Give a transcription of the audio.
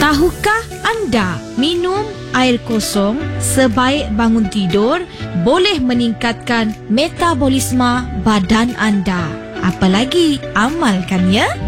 Tahukah anda minum air kosong sebaik bangun tidur boleh meningkatkan metabolisme badan anda? Apalagi amalkan ya.